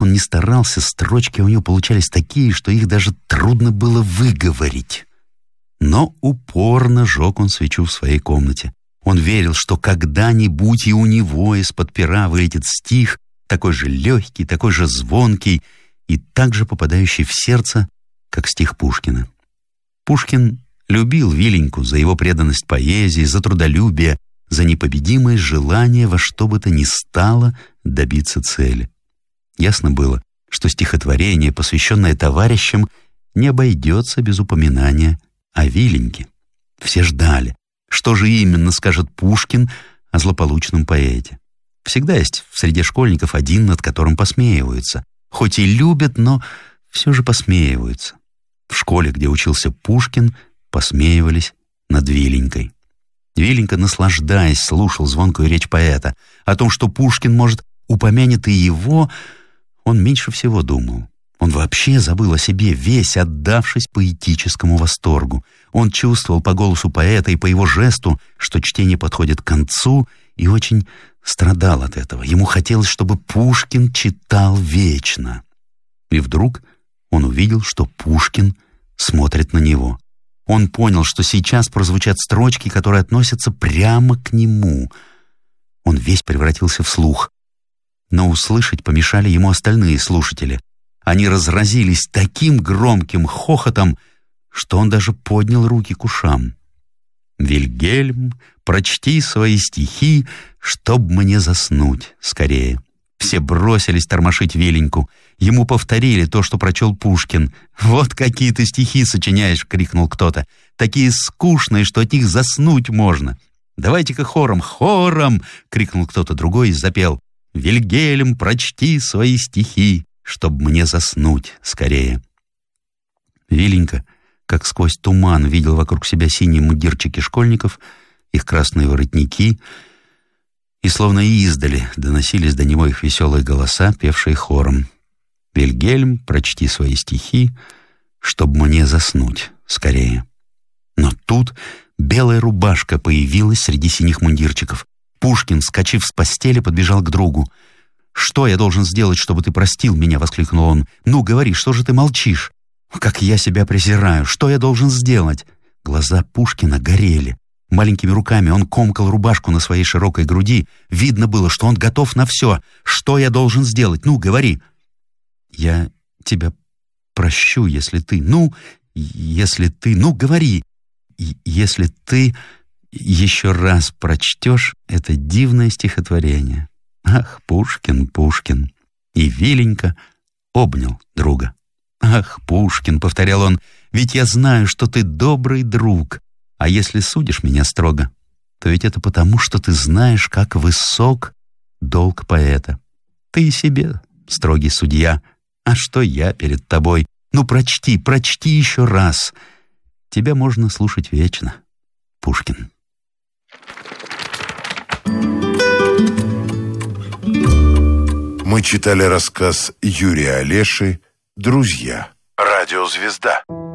он ни старался, строчки у него получались такие, что их даже трудно было выговорить. Но упорно жег он свечу в своей комнате. Он верил, что когда-нибудь и у него из-под пера вылетит стих, такой же легкий, такой же звонкий и так же попадающий в сердце, как стих Пушкина. Пушкин любил Виленьку за его преданность поэзии, за трудолюбие, за непобедимое желание во что бы то ни стало добиться цели. Ясно было, что стихотворение, посвященное товарищам, не обойдется без упоминания о Виленьке. Все ждали, что же именно скажет Пушкин о злополучном поэте. Всегда есть в среде школьников один, над которым посмеиваются. Хоть и любят, но все же посмеиваются. В школе, где учился Пушкин, посмеивались над Виленькой. Виленька, наслаждаясь, слушал звонкую речь поэта. О том, что Пушкин, может, упомянет и его, он меньше всего думал. Он вообще забыл о себе, весь отдавшись поэтическому восторгу. Он чувствовал по голосу поэта и по его жесту, что чтение подходит к концу, и очень страдал от этого. Ему хотелось, чтобы Пушкин читал вечно. И вдруг он увидел, что Пушкин смотрит на него. Он понял, что сейчас прозвучат строчки, которые относятся прямо к нему. Он весь превратился в слух. Но услышать помешали ему остальные слушатели. Они разразились таким громким хохотом, что он даже поднял руки к ушам. «Вильгельм, прочти свои стихи, чтоб мне заснуть скорее». Все бросились тормошить Виленьку. Ему повторили то, что прочел Пушкин. «Вот какие ты стихи сочиняешь!» — крикнул кто-то. «Такие скучные, что от них заснуть можно!» «Давайте-ка хором, хором!» — крикнул кто-то другой и запел. «Вильгельм, прочти свои стихи, чтоб мне заснуть скорее». Виленька, как сквозь туман, видел вокруг себя синие мундирчики школьников, их красные воротники, и словно издали доносились до него их веселые голоса, певшие хором. «Вильгельм, прочти свои стихи, чтоб мне заснуть скорее». Но тут белая рубашка появилась среди синих мундирчиков. Пушкин, вскочив с постели, подбежал к другу. «Что я должен сделать, чтобы ты простил меня?» — воскликнул он. «Ну, говори, что же ты молчишь? Как я себя презираю! Что я должен сделать?» Глаза Пушкина горели. Маленькими руками он комкал рубашку на своей широкой груди. Видно было, что он готов на все. «Что я должен сделать? Ну, говори!» «Я тебя прощу, если ты... Ну, говори! Если ты еще раз прочтешь это дивное стихотворение». «Ах, Пушкин, Пушкин!» И Виленька обнял друга. «Ах, Пушкин!» — повторял он. «Ведь я знаю, что ты добрый друг. А если судишь меня строго, то ведь это потому, что ты знаешь, как высок долг поэта. Ты и себе строгий судья. А что я перед тобой? Ну, прочти еще раз. Тебя можно слушать вечно, Пушкин». Мы читали рассказ Юрия Олеши «Друзья». Радиозвезда.